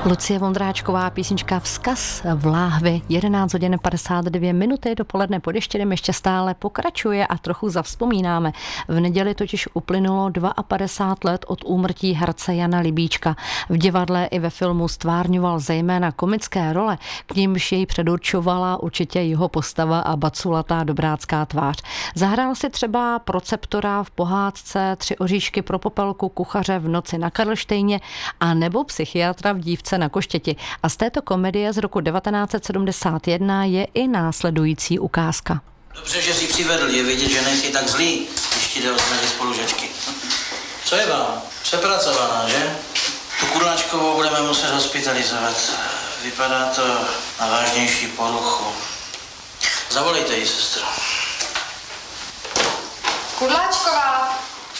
Lucie Vondráčková, písnička Vzkaz v láhvi, 11 hodin 52 minuty, dopoledne pod Ještědem ještě stále pokračuje a trochu zavzpomínáme. V neděli totiž uplynulo 52 let od úmrtí herce Jana Libíčka. V divadle i ve filmu stvárňoval zejména komické role, k nímž jej předurčovala určitě jeho postava a baculatá dobrácká tvář. Zahrál si třeba proceptora v Pohádce, 3 oříšky pro Popelku, kuchaře v Noci na Karlštejně a nebo psychiatra v Dívce na Koštěti. A z této komedie z roku 1971 je i následující ukázka. Dobře, že jsi přivedl, je vidět, že nejsi tak zlý, když ti jde o změny spolužačky. Co je vám? Přepracovaná, že? Tu Kudláčkovou budeme muset hospitalizovat. Vypadá to na vážnější poruchu. Zavolejte ji, sestro. Kudláčková!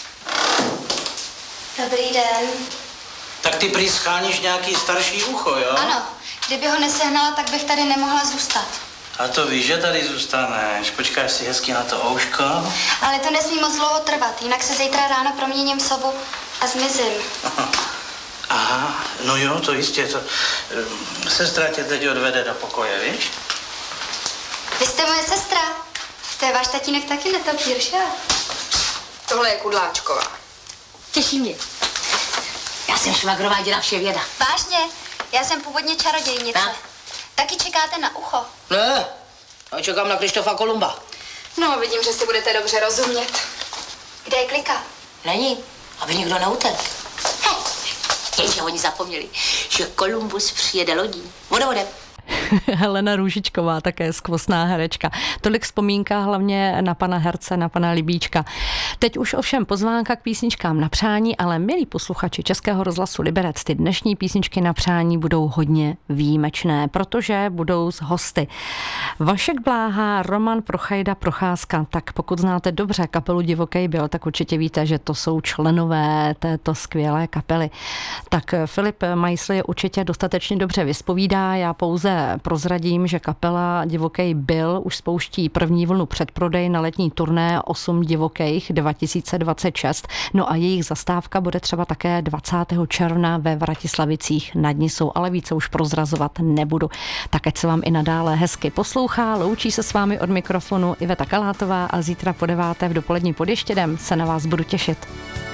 Dobrý den. Tak ty prý scháníš nějaký starší ucho, jo? Ano, kdyby ho nesehnala, tak bych tady nemohla zůstat. A to víš, že tady zůstaneš. Počkáš si hezky na to ouško. Ale to nesmí moc dlouho trvat, jinak se zítra ráno proměním v sovu a zmizím. Aha, no jo, to jistě. Sestra tě teď odvede do pokoje, víš? Vy jste moje sestra. To je váš tatínek taky netopír, že? Tohle je Kudláčková. Těší mě. Já jsem švagrová děda Vševěda. Vážně? Já jsem původně čarodějnice. Tak. Taky čekáte na ucho? Ne, já čekám na Krištofa Kolumba. No, vidím, že si budete dobře rozumět. Kde je Klika? Není, aby nikdo neutekl. Jenže oni zapomněli, že Kolumbus přijede lodí. Vodem. Helena Růžičková, také skvostná herečka. Tolik vzpomínka hlavně na pana herce, na pana Libíčka. Teď už ovšem pozvánka k písničkám na přání, ale milí posluchači Českého rozhlasu Liberec, ty dnešní písničky na přání budou hodně výjimečné, protože budou s hosty. Vašek Bláha, Roman Prochajda, Procházka. Tak pokud znáte dobře kapelu Divokej byl, tak určitě víte, že to jsou členové této skvělé kapely. Tak Filip Meissl je určitě dostatečně dobře vyspovídá, já pouze prozradím, že kapela Divokej byl už spouští první vlnu předprodej na letní turné 8 divokejch 2026. No a jejich zastávka bude třeba také 20. června ve Vratislavicích nad Nisou, ale více už prozrazovat nebudu. Tak ať se vám i nadále hezky poslouchá. Loučí se s vámi od mikrofonu Iveta Kalátová a zítra po 9. v dopolední pod Ještědem se na vás budu těšit.